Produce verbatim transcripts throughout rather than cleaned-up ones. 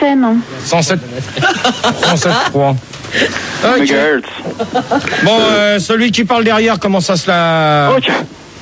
cent sept trois. Okay. Bon, euh, celui qui parle derrière, comment ça se la... Ok.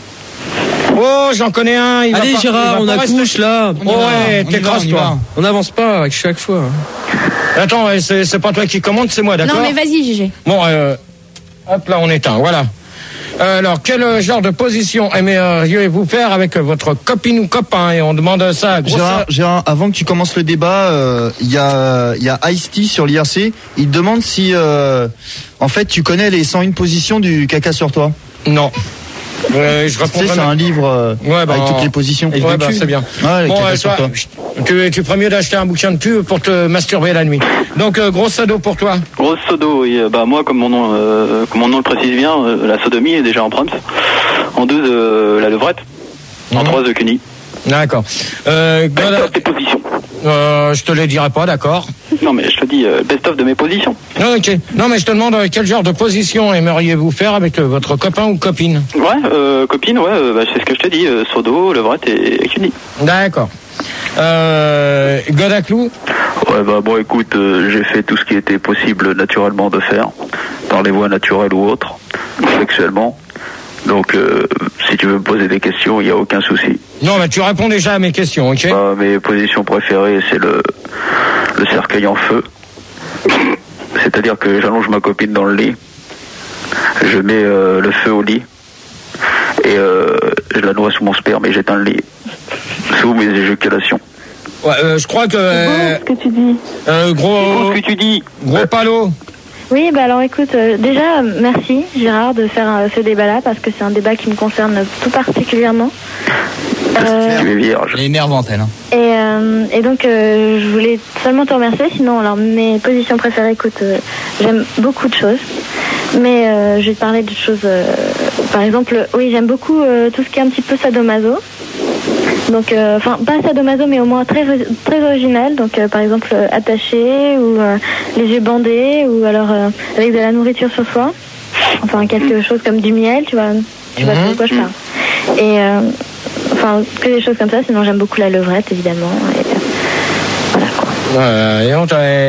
Oh, j'en connais un. Il Allez va Gérard, pas, on accouche là. Oh, ouais, t'écrases-toi. On n'avance pas avec chaque fois. Attends, c'est, c'est pas toi qui commande, c'est moi, d'accord? Non, mais vas-y, Gégé. Bon, euh, hop là, on éteint, voilà. Euh, alors, quel genre de position aimeriez-vous faire avec votre copine ou copain? Et on demande ça à Gérard, Gérard, avant que tu commences le débat, il euh, y a, y a Ice-T sur l'I R C. Il te demande si, euh, en fait, tu connais les cent une positions du caca sur toi. Non. Euh, je tu sais, c'est un livre euh, ouais, bah, avec toutes les positions. Ouais, bah, c'est bien. Ouais, bon, euh, toi, tu, tu ferais mieux d'acheter un bouquin de pub pour te masturber la nuit. Donc, euh, grosse sodo pour toi. Grosse sodo, oui. Bah, moi, comme mon nom, euh, comme mon nom le précise bien, euh, la sodomie est déjà en prompt. En deux, euh, la levrette. En mmh. trois, The Cuny. D'accord. Euh, best of tes positions. Euh, je te les dirai pas, d'accord. Non, mais je te dis euh, best of de mes positions. Ah, ok. Non, mais je te demande euh, quel genre de position aimeriez-vous faire avec euh, votre copain ou copine? Ouais, euh, copine, ouais, euh, bah, c'est ce que je te dis. Euh, sodo, levrette et, et Cuny. D'accord. Euh, Godaclou? Ouais, bah bon, écoute, euh, j'ai fait tout ce qui était possible naturellement de faire, par les voies naturelles ou autres, sexuellement. Donc, euh, si tu veux me poser des questions, il n'y a aucun souci. Non, mais tu réponds déjà à mes questions, ok? euh, Mes positions préférées, c'est le, le cercueil en feu. C'est-à-dire que j'allonge ma copine dans le lit, je mets euh, le feu au lit, et euh, je la noie sous mon sperme et j'éteins le lit, sous mes éjaculations. Ouais, euh, je crois que... Euh, c'est beau ce que tu dis. Euh, gros... ce que tu dis. Gros palo. Oui, bah alors écoute, euh, déjà, merci Gérard de faire euh, ce débat-là, parce que c'est un débat qui me concerne tout particulièrement. Euh, tu es vierge. Elle est énervante, elle. Hein. Et, euh, et donc, euh, je voulais seulement te remercier. Sinon, alors, mes positions préférées, écoute, euh, j'aime beaucoup de choses. Mais euh, je vais te parler de choses... Euh, par exemple, oui, j'aime beaucoup euh, tout ce qui est un petit peu sadomaso. Donc, enfin, euh, pas sadomaso, mais au moins très, très original. Donc, euh, par exemple, euh, attaché, ou euh, les yeux bandés, ou alors euh, avec de la nourriture sur soi. Enfin, quelque chose comme du miel, tu vois. Tu vois de quoi je parle. Et... Euh, Enfin, que des choses comme ça, sinon j'aime beaucoup la levrette, évidemment. Et, euh, voilà quoi. Ouais, et on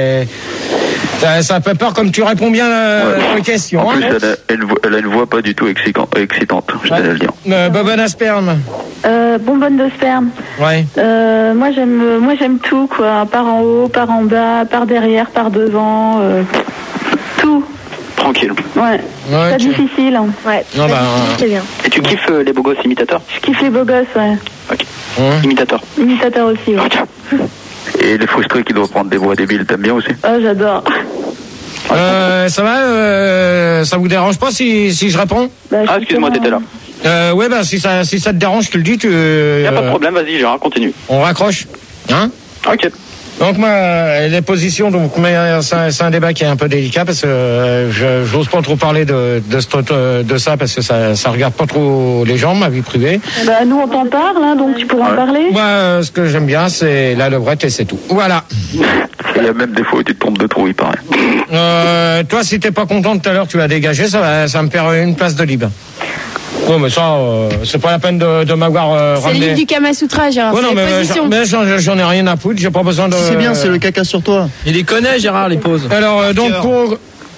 ça, ça fait peur comme tu réponds bien euh, ouais. aux questions. En plus, hein. elle, a, elle, elle a une voix pas du tout excitante, excitante je ouais. vais le dire. Euh, bonbonne à sperme. Euh, bonbonne de sperme. Ouais. Euh, moi j'aime, moi j'aime tout quoi, par en haut, par en bas, par derrière, par devant, euh, tout. Tranquille. Ouais. ouais pas tu... difficile. Hein. Ouais. Non, bah, c'est bien. Et tu kiffes euh, les beaux gosses imitateurs? Je kiffe les beaux gosses, ouais. Ok. Hum. Imitateurs. Imitateurs aussi, ouais. Okay. Et les frustrés qui doivent prendre des voix débiles, t'aimes bien aussi? Oh, j'adore. Euh, ça va euh, ça vous dérange pas si, si je réponds? Bah, ah, excuse-moi, t'étais là. Euh, ouais, bah, si ça, si ça te dérange, tu le dis, tu... Euh, y a pas de problème, vas-y, Gérard, continue. On raccroche. Hein? Ok. Donc moi, les positions, donc mais c'est un, c'est un débat qui est un peu délicat parce que euh, je j'ose pas trop parler de de, de ça parce que ça ça regarde pas trop les gens, ma vie privée. Bah nous on t'en parle, hein, donc tu pourras ouais. en parler. Moi, euh, ce que j'aime bien, c'est la levrette et c'est tout. Voilà. Il y a même des fois où tu te trompes de trou, il paraît. Euh, toi, si t'es pas content tout à l'heure, tu vas dégager, ça va, ça va me faire une place de libre. Oh, mais ça, euh, c'est pas la peine de, de m'avoir euh, c'est ramené. Le livre du Kama Sutra, Gérard. Ouais, non, mais, j'en, mais j'en, j'en ai rien à foutre, j'ai pas besoin de. C'est bien, c'est le caca sur toi. Il les connaît, Gérard, les pauses. Alors, euh, donc pour.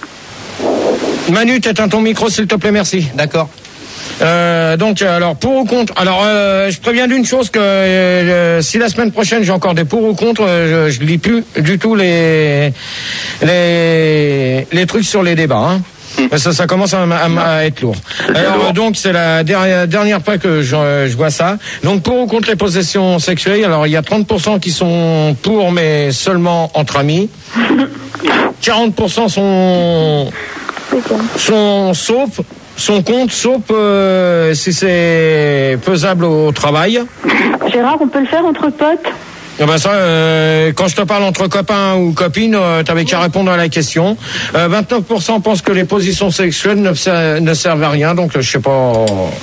Manu, t'éteins ton micro, s'il te plaît, merci. D'accord. Euh, donc, alors, pour ou contre. Alors, euh, je préviens d'une chose que euh, si la semaine prochaine j'ai encore des pour ou contre, euh, je, je lis plus du tout les les les trucs sur les débats. Hein. Ça, ça commence à, à, à être lourd. Alors donc c'est la dernière, dernière fois que je, je vois ça. Donc pour ou contre les possessions sexuelles, alors il y a trente pour cent qui sont pour mais seulement entre amis. quarante pour cent sont sont sauf sont contre sauf euh, si c'est faisable au travail. Gérard, on peut le faire entre potes? Ah ben ça, euh, quand je te parle entre copains ou copines, euh, t'avais qu'à répondre à la question. Euh, vingt-neuf pour cent pensent que les positions sexuelles ne, ser- ne servent à rien, donc je sais pas...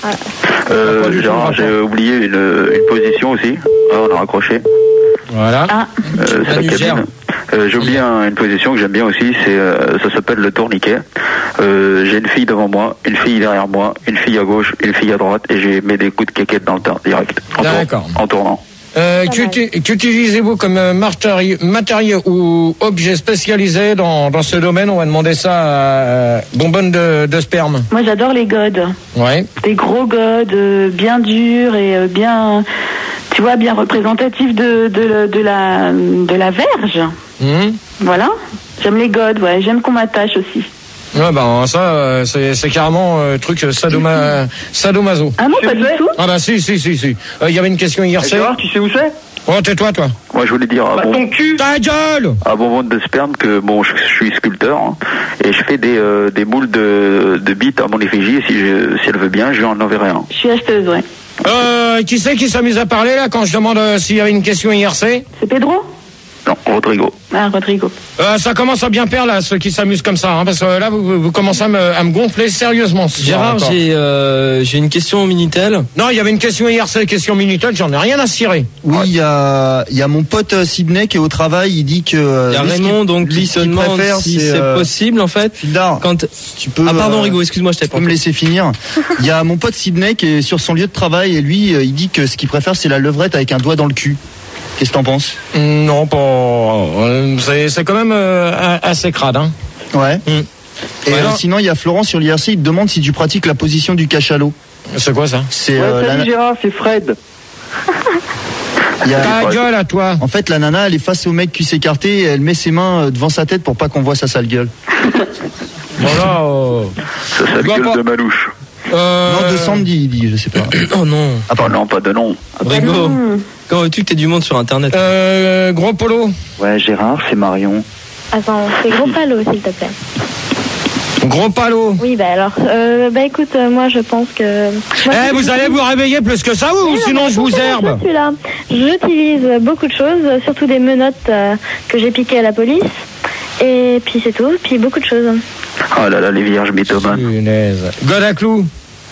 Euh, Gérard, j'ai oublié une, une position aussi. Ah, on a raccroché. Voilà. Ah. Euh, c'est la cabine. Euh, j'ai oublié un, une position que j'aime bien aussi, c'est euh, ça s'appelle le tourniquet. Euh, j'ai une fille devant moi, une fille derrière moi, une fille à gauche, une fille à droite, et j'ai mis des coups de quéquette dans le temps direct. En, D'accord. tour, en tournant. Euh, Pas qu'uti- Qu'utilisez-vous comme euh, matériau, matériau ou objet spécialisé dans, dans ce domaine? On va demander ça à euh, Bonbonne de, de sperme. Moi, j'adore les godes. Ouais. Des gros godes euh, bien durs et euh, bien, tu vois, bien représentatifs de, de, de, la, de la verge. Mmh. Voilà. J'aime les godes, ouais. J'aime qu'on m'attache aussi. Ouais, ben ça, euh, c'est, c'est carrément euh, truc sadoma, sadomaso. Ah non, pas du tout. Ah bah si, si, si, si. Il euh, y avait une question hier, c'est... Gérard, tu sais où c'est? Oh, tais-toi, toi. Moi, je voulais dire à Bah, bon, ton cul. Ta gueule! à Bonbonne de sperme que bon, je, je suis sculpteur hein, et je fais des, euh, des moules de, de bites à mon effigie. Et si, je, si elle veut bien, je lui en enverrai un. Je suis acheteuse, ouais. Euh, qui c'est qui s'amuse à parler, là, quand je demande euh, s'il y avait une question I R C? C'est Pedro? Non, Rodrigo. Ah, Rodrigo. Euh, ça commence à bien faire, là, ceux qui s'amusent comme ça, hein, parce que là, vous, vous commencez à me, à me gonfler sérieusement. ce soir, Gérard, encore. j'ai euh, j'ai une question au Minitel. Non, il y avait une question I R C, question Minitel, j'en ai rien à cirer. Oui, il y a, il y a mon pote euh, Sydney qui est au travail, il dit que... euh, Il y a lui, ce qu'il- Raymond donc lui, qui ce se qu'il demande préfère, si c'est, c'est euh, possible en fait. Fildar, Quand tu peux... ah pardon euh, Rigo, excuse-moi, je t'ai Tu pas peux me entendu. laisser finir. Il y a mon pote Sydney qui est sur son lieu de travail et lui, euh, il dit que ce qu'il préfère, c'est la levrette avec un doigt dans le cul. Qu'est-ce que t'en penses? Non, pas... euh, C'est, c'est quand même euh, assez crade, hein. Ouais. Mm. Et Ouais, euh, non. sinon, il y a Florent sur l'I R C, il te demande si tu pratiques la position du cachalot. C'est quoi ça? C'est Ouais, euh, salut la- Gérard, c'est Fred. il y a- Ta gueule à toi. En fait, la nana, elle est face au mec qui s'écarté et elle met ses mains euh, devant sa tête pour pas qu'on voit sa sale gueule. Voilà. euh, Ça, ça Je vois gueule pas. de Malouche. euh, Non, de Sandy, il dit, je sais pas. Oh non, Ah bah non, pas de nom. Rigo. Mmh. Comment veux-tu que t'aies du monde sur internet? Euh, gros polo. Ouais, Gérard, c'est Marion. Attends, c'est gros palo, s'il te plaît. Gros palo. Oui, bah alors, euh, bah écoute, euh, moi je pense que... Moi, Eh, je- vous allez vous réveiller plus que ça ou Oui, non, sinon mais je vous pourquoi herbe? je suis là. J'utilise beaucoup de choses, surtout des menottes euh, que j'ai piquées à la police. Et puis c'est tout, puis beaucoup de choses. Ah là là, les vierges mythomanes. Punaise. God à clou.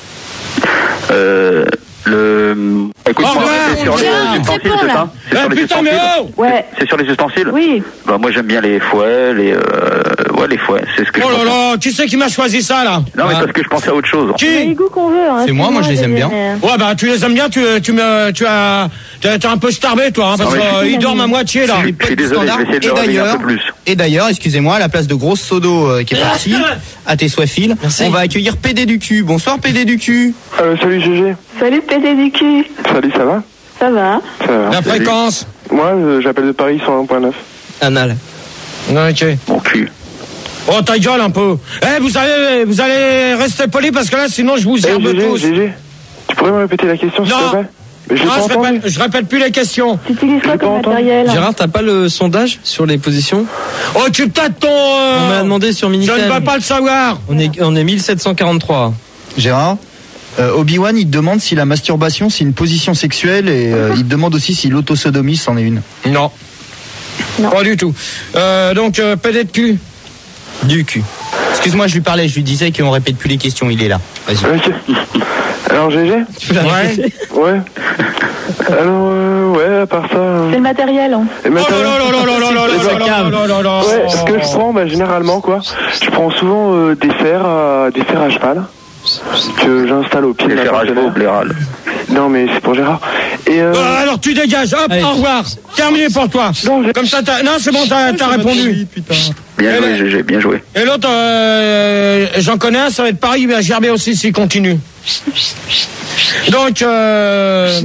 Euh, le... Écoute-moi, Au revoir, c'est sur les Gérard, ustensiles, c'est bon, c'est là. ça? C'est Eh, sur les putain, mais ustensiles. oh! Ouais. C'est sur les ustensiles? Oui. Bah moi j'aime bien les fouets, les... Euh... Ouais, les fouets, c'est ce que Oh je là pense. là, qui c'est qui m'a choisi ça là? Non mais Ah. parce que je pensais à autre chose. On a Qui? les goûts qu'on veut. Hein, C'est moi, moi, je les aime bien. mais- Ouais bah tu les aimes bien, tu, tu me, tu as, t'es t'es un peu starbé toi, hein, parce Non, mais je- qu'ils dorment à moitié là. Je suis désolé, je vais essayer de Et le réveiller un d'ailleurs, peu plus. et d'ailleurs, excusez-moi, à la place de Grosse Sodo euh, qui est partie, à tes soins fil, Merci. on va accueillir P D du cul. Bonsoir P D du cul. Euh, salut G G. Salut, pédé du cul. Salut, ça va? Ça va? Ça va. La fréquence. Moi, euh, j'appelle de Paris cent un point neuf. Anal. Ok. Mon cul. Oh ta gueule un peu. Eh vous allez, vous allez rester poli parce que là sinon je vous Eh herbe G G, tous. G G, tu pourrais me répéter la question s'il Non. te plaît? Mais je l'ai Non, pas je entendu. répète, je répète plus les questions. Tu utilises quoi J'ai pas comme entendu. matériel? Gérard, t'as pas le sondage sur les positions? Oh tu tâtes ton. euh, On m'a demandé sur Je Minitel. ne veux pas le savoir. On est on est mille sept cent quarante-trois. Gérard, euh, Obi-Wan, il te demande si la masturbation, c'est une position sexuelle et euh, il te demande aussi si l'autosodomie, c'en est une. Non. Non. Pas du tout. Euh, donc euh, P D de cul. Du cul. Excuse-moi, je lui parlais, je lui disais qu'on répète plus les questions, il est là. Vas-y. Ok. Alors G G? Tu peux la Ouais. répéter? Ouais. Alors, euh, ouais, à part ça... euh, C'est le matériel. Hein. et Oh là maintenant- là là là là là là là là là là là. Ouais, ce que je prends, bah, généralement, quoi, je prends souvent euh, des fers, à, des fers à cheval que j'installe au pied de Les la fer à partenaire. chevaux, blairal. Non, mais c'est pour Gérard. Et euh, Euh, alors tu dégages, hop, Allez. au revoir. Terminé pour toi. Non, j'ai- Comme ça, t'as... non, c'est bon, t'as, t'as répondu. Bien Et joué, le- G G, bien joué. Et l'autre, euh, j'en connais un, ça va être pareil, il va gerber aussi s'il continue. Donc, euh...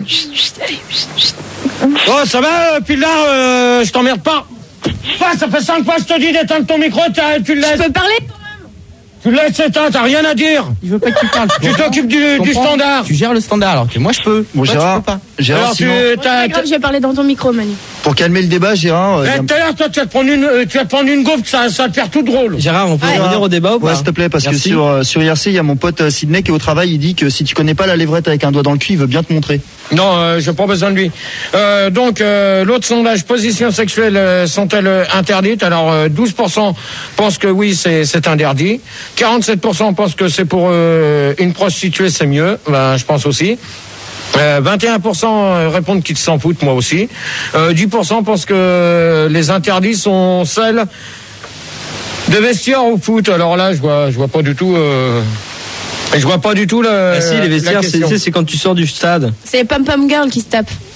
oh, ça va, euh, Pilar, euh, je t'emmerde pas. Ah, ça fait cinq fois que je te dis d'éteindre ton micro, t'as- tu le laisses. Je peux parler? Tu le laisses éteindre, t'as rien à dire. Il veut pas que tu parles. Tu t'occupes du, Je du comprends. standard. Tu gères le standard alors que moi je peux. Bon, Toi, Gérard, tu peux pas. Gérard, Alors, tu, sinon, C'est t'as, pas grave, je vais parler dans ton micro, Manu. pour calmer le débat, Gérard, euh, il y a- Eh, tout à l'heure, toi, tu vas te prendre une, euh, tu vas te prendre une gaufre, ça, ça va te faire tout drôle. Gérard, on peut Ouais. revenir au débat ou pas? ouais, s'il te plaît, parce Merci. que sur, euh, sur I R C, il y a mon pote euh, Sydney qui est au travail, il dit que si tu connais pas la levrette avec un doigt dans le cul, il veut bien te montrer. Non, euh, j'ai pas besoin de lui. Euh, donc, euh, l'autre sondage, positions sexuelles euh, sont-elles euh, interdites? Alors, euh, douze pour cent pensent que oui, c'est, c'est interdit. quarante-sept pour cent pensent que c'est pour euh, une prostituée, c'est mieux. Ben, je pense aussi. Euh, vingt et un pour cent répondent qu'ils s'en foutent, moi aussi. Euh, dix pour cent pensent que les interdits sont celles de vestiaire au foot. Alors là, je vois, je vois pas du tout. Euh, je vois pas du tout le. Ah si, les la vestiaires, c'est, question. c'est c'est quand tu sors du stade. C'est les pom-pom girls qui se tapent.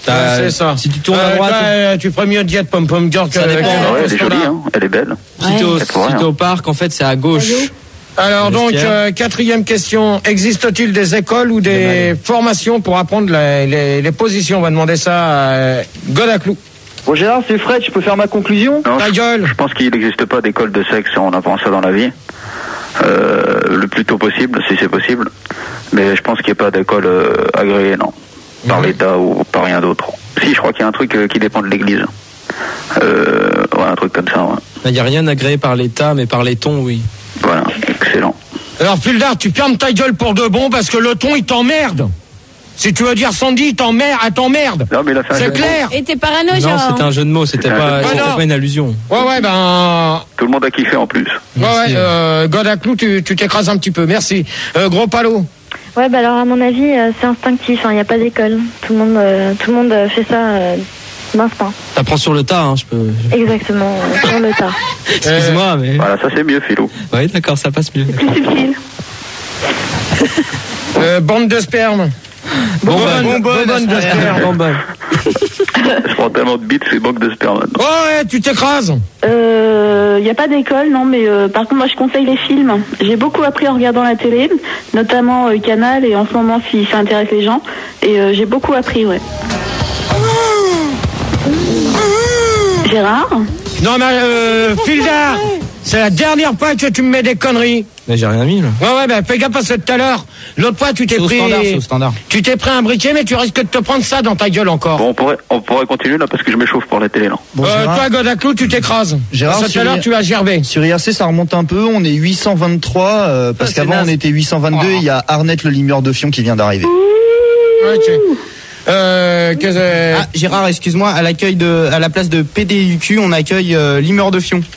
T'as- c'est ça. Si tu tournes Euh, à droite, là, euh, tu ferais mieux de dire Pom Pom Girl que Ça dépend. que- Ah ouais, que elle est ce qu'on jolie, a. hein. Elle est belle. si t'es au, C'est pour si rien. t'es au parc, en fait, c'est à gauche. Alors donc, Vestiaire. euh, quatrième question. Existe-t-il des écoles ou des formations pour apprendre les, les, les positions? On va demander ça à euh, Godaclou. Bon Gérard, c'est Fred, je peux faire ma conclusion? Non, Ta je, gueule. je pense qu'il n'existe pas d'école de sexe, on apprend ça dans la vie. Euh, le plus tôt possible, si c'est possible. Mais je pense qu'il n'y a pas d'école euh, agréée, non. Par l'État ou par rien d'autre. Si, je crois qu'il y a un truc euh, qui dépend de l'Église. Euh, ouais, un truc comme ça, ouais. Il n'y a rien agréé par l'État, mais par les tons, oui. Voilà, excellent. Alors Fildar, tu fermes ta gueule pour de bon parce que le ton il t'emmerde. Si tu veux dire Sandy, il t'emmerde, elle t'emmerde. Non, mais il a fait un C'est jeu de clair. Et t'es parano, Non, Gérard. c'était un jeu de mots, c'était C'est un pas, jeu de c'était mots. pas une allusion. Ouais, ouais, ben, mots. Tout le monde a kiffé en plus. ouais, ouais, euh, Godaclou, tu, tu t'écrases un petit peu. Merci. Euh, gros palo. Ouais, bah alors à mon avis, euh, c'est instinctif. Il n'y a pas d'école. Tout le monde, euh, tout le monde euh, fait ça euh, d'instinct. T'apprends sur le tas, hein, je peux. Exactement, euh, sur le tas. Excuse-moi, mais. Voilà, ça c'est mieux, Philou. Oui, d'accord, ça passe mieux. Plus subtil. Euh, bande de sperme. Bon, bah, Bonbonne, bonbonne de sperme. Bon, bah. Je prends tellement de bits, c'est banque de sperme. Ouais, ouais, tu t'écrases. Il euh, n'y a pas d'école, non, mais euh, par contre, moi, je conseille les films. J'ai beaucoup appris en regardant la télé, notamment euh, Canal, et en ce moment, si ça intéresse les gens. Et euh, j'ai beaucoup appris, ouais. Gérard? Non, mais euh, Fildar, c'est la dernière fois que tu me mets des conneries. Mais j'ai rien mis, là. Ouais, ouais, ben fais gaffe parce que tout à l'heure, l'autre fois, tu t'es C'est au pris. standard, c'est au standard. Tu t'es pris un briquet, mais tu risques de te prendre ça dans ta gueule encore. Bon, on pourrait, on pourrait continuer là parce que je m'échauffe pour la télé là. Bon, euh, Gérard, toi, Godaclou, tu t'écrases. Gérard, Parce que tout à sur- l'heure, tu as gerbé. sur I R C, ça remonte un peu. On est huit cent vingt-trois, euh, parce Ah, c'est qu'avant, naze. on était huit cent vingt-deux. Oh. Il y a Arnett, le limeur de Fion, qui vient d'arriver. Ok. Euh, que, euh, Ah, Gérard, excuse-moi, à l'accueil de, à la place de P D U Q, on accueille euh, Limeur de Fion.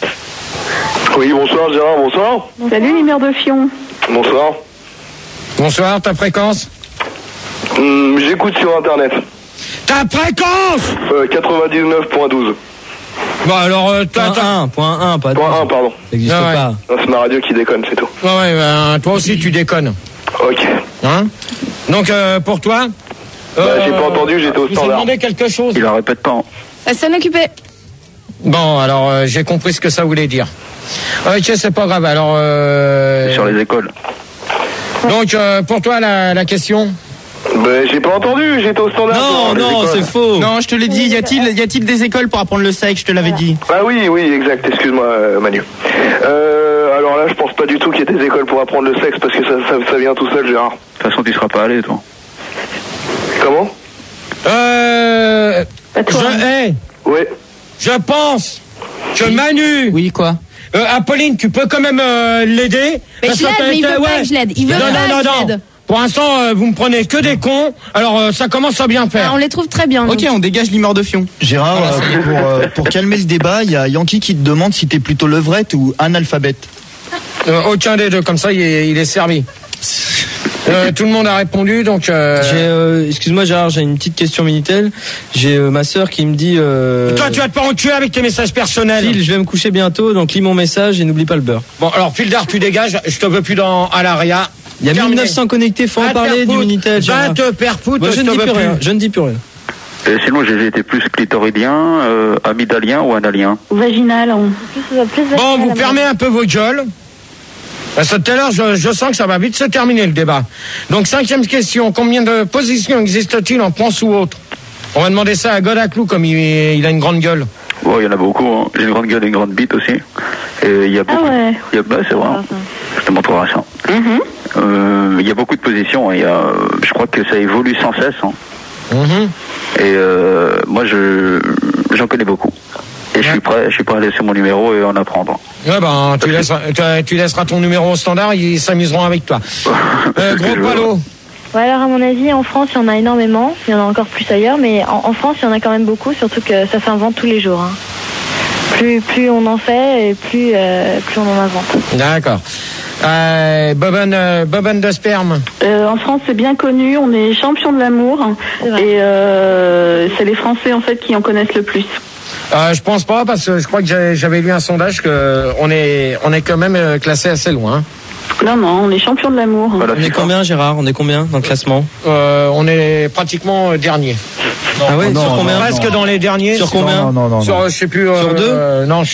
Oui, bonsoir Gérard, bonsoir. Salut, les mères de Fion. Bonsoir. bonsoir, ta fréquence. Hum, J'écoute sur internet. Ta fréquence Euh, quatre-vingt-dix-neuf point douze. Bon, alors, euh, toi, Point toi- un, point un, pas Point un, pardon. Ça n'existe Ah ouais. pas. Non, c'est ma radio qui déconne, c'est tout. Ouais, ouais, ben, toi aussi, tu déconnes. Ok. Hein? Donc, euh, pour toi. Bah, j'ai pas entendu, j'étais au je vous ai standard. demandé quelque chose. Il en répète pas. Hein. Ça s'en occupait. Bon, alors, euh, j'ai compris ce que ça voulait dire. Ok, c'est pas grave. Alors, euh, C'est sur les écoles. donc, euh, pour toi, la, la question. Bah, j'ai pas entendu, j'étais au standard. Non, les non, écoles. c'est faux. Non, je te l'ai dit, y a-t-il, y a-t-il des écoles pour apprendre le sexe? Je te l'avais dit. Ah oui, oui, exact, excuse-moi euh, Manu. Euh, alors là, je pense pas du tout qu'il y ait des écoles pour apprendre le sexe parce que ça, ça, ça vient tout seul, Gérard. De toute façon, tu seras pas allé, toi. Comment? Euh, Pas toi. je, hey, Ouais. je pense que Manu, Oui, quoi? euh, Apolline, tu peux quand même euh, l'aider. Mais Parce je que l'aide, t'as mais il été- veut pas ouais. que je l'aide. Il veut non, pas non, que non, je non. l'aide. Pour l'instant, euh, vous me prenez que des cons. Alors, euh, ça commence à bien Ah, faire. on les trouve très bien. nous. Ok, on dégage Limeur de Fion. Gérard, euh, pour, euh, pour calmer le débat, il y a Yankee qui te demande si t'es plutôt levrette ou analphabète. Euh, aucun des deux, comme ça, il est, il est servi. Euh, tout le monde a répondu, donc. Euh... J'ai, euh, excuse-moi Gérard, j'ai une petite question Minitel. J'ai euh, ma sœur qui me dit. Euh, Toi, tu vas te faire enculer avec tes messages personnels. Phil, je vais me coucher bientôt, donc lis mon message et n'oublie pas le beurre. Bon, alors, Fildar, tu dégages. Je te veux plus dans à l'aria. Il y a mille neuf cents connectés, faut en parler du Minitel. Va Gérard. te faire foutre, Moi, je je ne te dis veux plus plus. rien. Je ne dis plus rien. Et sinon, j'ai été plus clitoridien, euh, amygdalien ou analien. Vaginal. on- Plus, euh, plus Bon, vaginal, vous à fermez un peu vos gueules. Parce que tout à l'heure, je, je sens que ça va vite se terminer le débat. Donc, cinquième question. Combien de positions existe-t-il en France ou autre? On va demander ça à Godaclou, comme il, il a une grande gueule. Bon, il y en a beaucoup. Hein. J'ai une grande gueule et une grande bite aussi. Et il y a Ah beaucoup. ouais. Il y a, bah, c'est vrai. hein. Je te montrerai ça. Mhm. Euh, il y a beaucoup de positions. Il y a, euh, je crois que ça évolue sans cesse. Hein. Mhm. Et euh, moi, je j'en connais beaucoup. Et je suis prêt, je suis prêt à laisser mon numéro et en apprendre. Ouais, ben, tu laisseras, tu, tu laisseras ton numéro au standard, ils s'amuseront avec toi. Euh, gros palo. Ouais, alors à mon avis, en France, il y en a énormément. Il y en a encore plus ailleurs, mais en, en France, il y en a quand même beaucoup, surtout que ça s'invente tous les jours. hein. Plus, plus on en fait, et plus, euh, plus on en invente. D'accord. Euh, Bobonne, euh, Bobonne de sperme. Euh, en France, c'est bien connu. On est champion de l'amour. C'est vrai. Et euh, c'est les Français, en fait, qui en connaissent le plus. Euh, je pense pas, parce que je crois que j'ai- j'avais lu un sondage que on est, on est quand même euh, classé assez loin. Non, non, on est champion de l'amour. Voilà, On est c'est combien Gérard? On est combien dans le classement? Euh, on est pratiquement euh, dernier. Ah ouais, non, sur non, combien? Presque dans les derniers. Sur combien? Non, non, non, non. Sur, euh, je sais plus. Sur euh, deux euh, Non, je